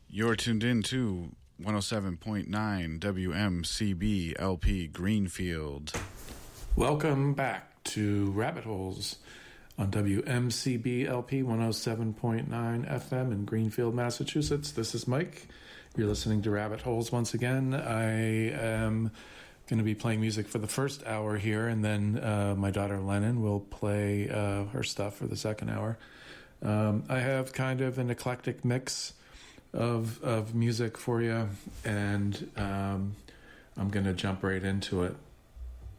You're tuned in to 107.9 WMCB LP Greenfield. Welcome back to Rabbit Holes on WMCB LP 107.9 FM in Greenfield, Massachusetts. This is Mike. You're listening to Rabbit Holes once again. I am going to be playing music for the first hour here, and then my daughter Lennon will play her stuff for the second hour. I have kind of an eclectic mix of music for you, and I'm going to jump right into it.